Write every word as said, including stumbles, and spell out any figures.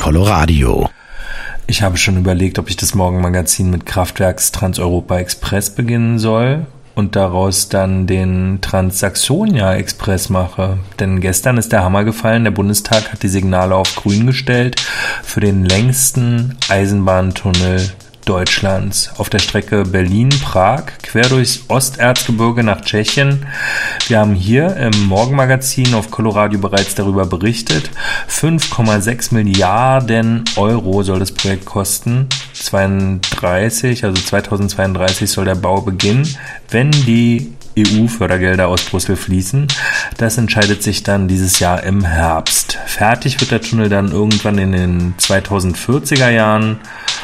Coloradio. Ich habe schon überlegt, ob ich das Morgenmagazin mit Kraftwerks Trans-Europa Express beginnen soll und daraus dann den Trans-Saxonia Express mache. Denn gestern ist der Hammer gefallen. Der Bundestag hat die Signale auf grün gestellt für den längsten Eisenbahntunnel Deutschlands auf der Strecke Berlin-Prag, quer durchs Osterzgebirge nach Tschechien. Wir haben hier im Morgenmagazin auf Coloradio bereits darüber berichtet. fünf Komma sechs Milliarden Euro soll das Projekt kosten. zweiunddreißig, also zweitausendzweiunddreißig soll der Bau beginnen, wenn die E U-Fördergelder aus Brüssel fließen. Das entscheidet sich dann dieses Jahr im Herbst. Fertig wird der Tunnel dann irgendwann in den zweitausendvierziger Jahren.